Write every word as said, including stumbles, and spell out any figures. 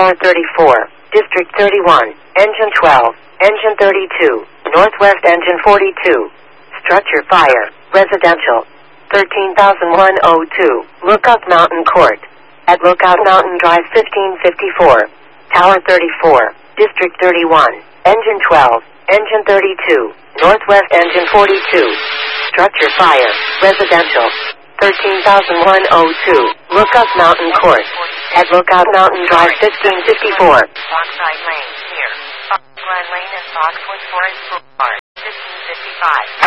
Tower thirty-four, District thirty-one, Engine twelve, Engine thirty-two, Northwest Engine forty-two. Structure fire, residential. thirteen thousand one hundred two, Lookout Mountain Court. At Lookout Mountain Drive fifteen fifty-four. Tower thirty-four, District thirty-one, Engine twelve, Engine thirty-two, Northwest Engine forty-two. Structure fire, residential. thirteen thousand one hundred two, Lookout Mountain Court. At Lookout Mountain Drive fifteen fifty-four. Foxside Lane, near Foxland Lane and Foxwood Forest Boulevard, fifteen fifty-five.